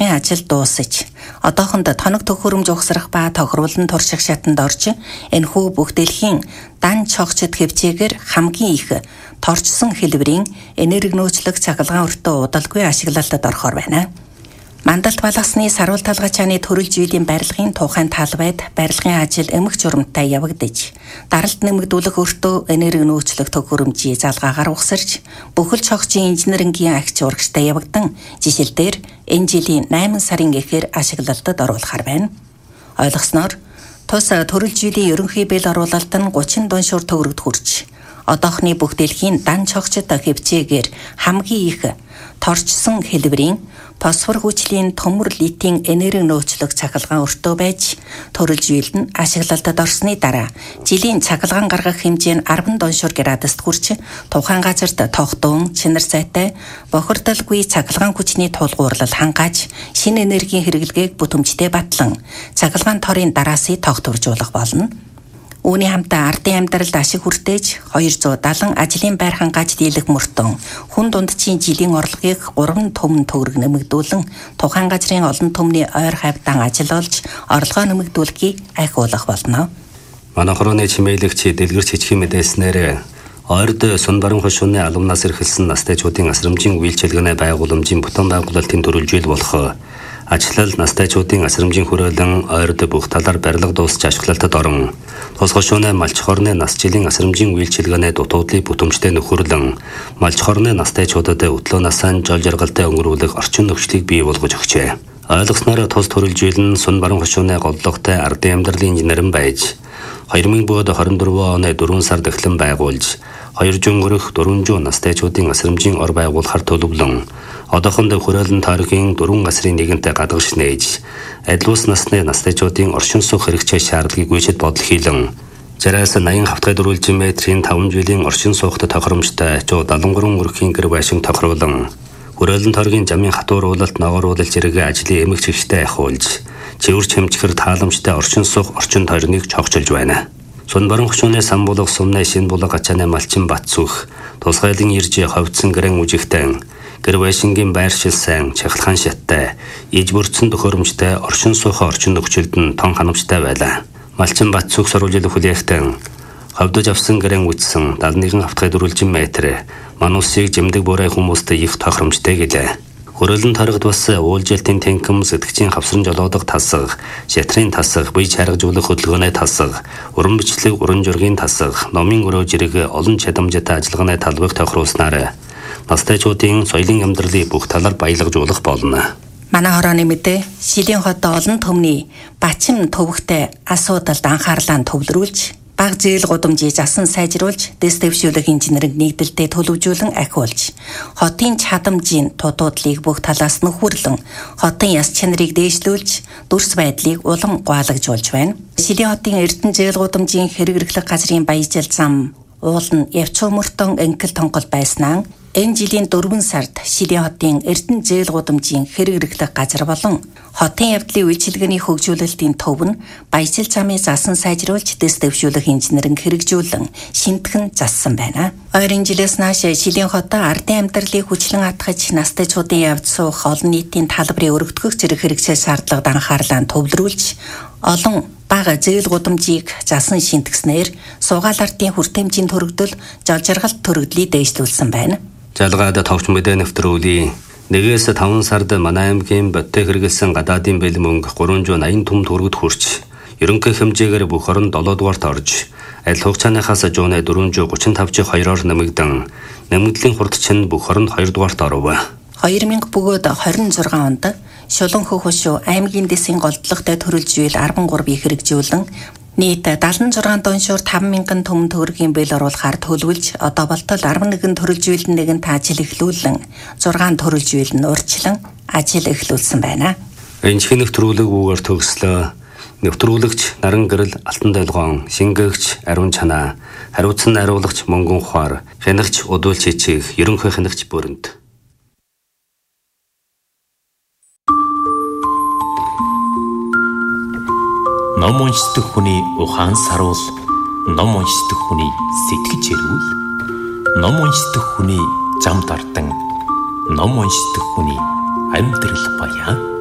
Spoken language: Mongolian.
барилгын ажил дуусаж, одоохонд тоног төхөөрөмж ухсрах ба тохируулан турших шатанд орж, энэхүү бүх дэлхийн дан чогчд хэвчээгээр хамгийн их торчсон хэлбэрийн энерги нөөцлөх цахилгаан өртөө удалгүй ашиглалтад орохоор байна. Мандалт балгасны саруул талгачааны төрөл жилийн барилгын тухайн талбайд барилгын ажил эмх журамтай явагдаж, даралт нэмэгдүүлэх өртөө энерги нөөцлөх төхөөрөмжийн залгаагаар ухсарч, бүхэл чогчийн инженерингийн агч урагштай явагдан жишээлбэл энэ жилийн 8 сарын эхээр ашиглалтад оруулахар байна. Ойлгосноор тус төрөл жилийн ерөнхий бэл оруулалт нь 30 дуншуур төгрөгт хүрч, одоохны бүх дэлхийн дан чогчд хэвчээгээр хамгийн их торчсон хэлбэрийн фосфор хүчлийн төмөр литийн энерги нөөцлөх цахилгаан өртөө байж, төрөл жилд нь ашиглалтад орсны дараа жилийн цахилгаан гаргах хэмжээ нь 10 дуншуур градуст хүрч, тухайн газарт тогтун, чинар сайтай, бохирдолгүй цахилгаан хүчний тулгуурлал хангааж, шинэ энергийн хэрэглэгээг бүтэмжтэй батлан, цахилгаан торын дараасыг тогтворжуулах болно. Үүний хамтаа ардын амьдралд ашиг хүртээж 270 ажлын байр хангааж дийлэх мөртөө хүн дундчийн жилийн орлогыг 3 төмөн төгрөг нэмэгдүүлэн тухайн газрын олон төмний ойр хавьдан ажил олж орлогоо нэмэгдүүлэхийг ахиулах болно. Манай хорооны чимээлэгч дэлгэрч хичхи мэдээснээр ойрд Сүн баруун хошууны алумнаас эрхэлсэн настайчуудын асрамжийн үйлчилгээний байгууламжийн бүтэн байгуулалтын төрөлжил болох ажлал настайчуудын асрамжийн хүрээлэн ойрд бүх талаар барилга дуусч ашиглалтад орон тус хошууны малч хорны нас жилийн асрамжийн үйлчилгээний дутуудлыг бүтэмжтэй нөхөрлөн малч хорны настайчуудад өтлөө насaan жол жаргалтай өнгөрүүлэх орчин нөхцөлийг бий болгож өгчээ. Ойлгосноор тус төрөлжил нь Сүн баруун хошууны голлоготой ардын амьдралын инженерэн байж 2024 оны 4 сард эхлэн байгуулж 240 настайчуудын асрамжийн ор байгуулахар төлөвлөн одоохондоо хүрээлэн тарихын 4 гасрын нэгэнтэй гадагш нээж адилуус насны настайчуудын оршин суух хэрэгцээ шаардлагыг гүйцэд бодол хийлэн 60-80 хавтгай дөрвөлжин метрийн 5 жилийн оршин суухад тохиромжтой 73 өрхийн гэр байшин тохируулан хүрээлэн тарихын жамын хатууруулалт ногооруулалт зэрэг ажлын эмэг чигштэй ахиулж цэвэр чимчгэр тааламжтай оршин суух орчин тойрныг чогчилж байна. Сүн баруун хошууны сан булга сумны шинэ булга гачааны малчин бат сүх тусгайлан ирж ховцсон гэрэн үжигтэн гэр байшингийн байршил сайн чахалхан шаттай иж бүрдсэн төхөөрөмжтэй оршин суух орчин нөхцөлд нь тон ханамжтай байлаа. Малчин бат сүх сурвалжил хүлээхтэн ховдож авсан гэрэн үтсэн 71 хавтгай дөрвөлжин метр манусыг жимдэг бүрэй хүмүүстэй их тохиромжтой гэлээ. Хүрээлэн таригд бас уулжилтын тэнхэм сэтгчийн хавсран жолоодох тасаг, шатрын тасаг, бие чаргажуулах хөдөлгөөний тасаг, уран бичлэг уран жургийн тасаг, номын өрөө зэрэг олон чадамжтай ажиллагааны талбайг тохируулснаар настайчуудын соёлын амьдралыг бүх талаар баялагжуулах болно. Манай хорооны мэдээ Шилийн хот олон төмний бачим төвөгтэй асуудалд анхаарлаа төвлөрүүлж, баг зээл гудамжийг засан сайжруулж, дэс дэвшүүлэх инженеринг нэгдэлтэд төлөвжүүлэн ахиулж, хотын чадамжийн тутуудлыг бүх талаас нөхөрлөн, хотын яс чанарыг дээшлүүлж, дүрс байдлыг улам гуайлагжуулж байна. Шилийн хотын эрдэнэ зээл гудамжийн хэрэглэх газрын баяжил зам уул нь явц өмөртөн энкэл тонгол байснаа энэ жилийн 4 сард Шилийн хотын эрдэнэ зээл гудамжийн хэрэглэх газар болон хотын явдлын үйлчилгээний хөгжүүлэлтийн төв нь баяжил замыг засан сайжруулж, дэс дэвшүүлэх инженеринг хэрэгжүүлэн шинтгэн зассан байна. Ойрын жилээс нааш Шилийн хотод ардын амьдралыг хүчлэн атгаж, настайчуудын явц суух олон нийтийн талбарыг өргөдгөх зэрэг хэрэгцээ шаардлагад анхаарлаа төвлөрүүлж, олон бага зээл гудамжийг засан шинтгэснээр суугаал ардын хүртээмжийн төрөгдөл жол жаргалт төрөгдлийг дээшлүүлсэн байна. Жалгаад товч мэдээ нэвтрүүлээ. 1-5 сард манай аймгийн бодтой хэрэгэлсэн гадаадын бэлмөнг 380 түм төгрөгт хүрч, ерөнхий хэмжээгээр бүх орон 7 дугаарт орж, аль хугацааныхаас жууны 435-2-оор нэмэгдэн, нэмэгдлийн хурд чинь бүх оронд 2 дугаарт оров. 2000 бөгөөд 26 онд Шулуун хөх хошуу аймгийн дэсийн голдлоготой төрөлжүүл 13-ийг хэрэгжүүлэн нийт 76 дуншуур 5000 төмөн төгрөгийн бэл оруулахаар төлөвлөж, одоо болтол 11 төрөлжүүлэн нэгэнт ажил эхлүүлэн 6 төрөлжүүл нь урьдчилан ажил эхлүүлсэн байна. Энэхний нэвтрүүлэг үгээр төгслөө. Нэвтрүүлэгч Наран гэрэл Алтан долгоон, шингээгч Ариун чанаа, хариуцсан найруулагч Мөнгөн ухаар, хянагч Удуул чичиг, ерөнхий хянагч Бөрөнд. Ном уншдаг хүний ухаан саруул, ном уншдаг хүний сэтгэж эрүүл, ном уншдаг хүний зам дардан, ном уншдаг хүний амьдрал баян.